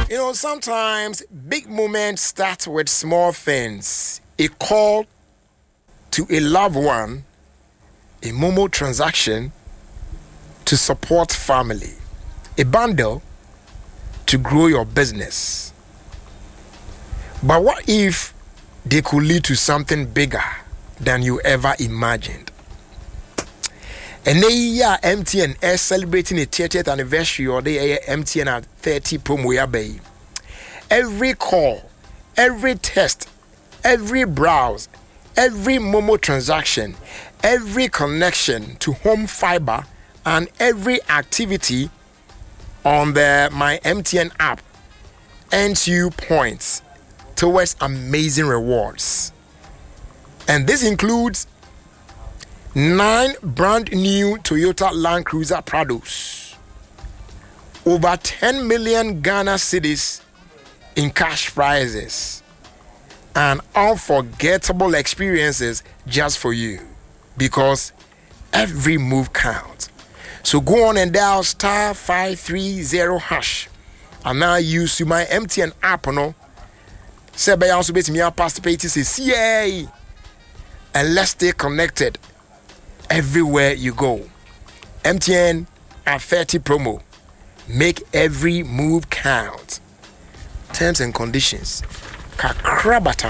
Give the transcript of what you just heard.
You know, sometimes big moments start with small things. A call to a loved one, a Momo transaction to support family, a bundle to grow your business. But what if they could lead to something bigger than you ever imagined? And yeah, MTN is celebrating a 30th anniversary or the MTN at 30 promo bay. Every call, every test, every browse, every Momo transaction, every connection to home fiber, and every activity on the My MTN app earns you points towards amazing rewards. And this includes 9 brand new Toyota Land Cruiser Prados, over 10 million Ghana cedis in cash prizes, and unforgettable experiences just for you, because every move counts. So go on and dial star 530# and now use My MTN app no. Say by also bet me participate say and let's stay connected everywhere you go. MTN at 30 promo. Make every move count. Terms and conditions. Kakrabata.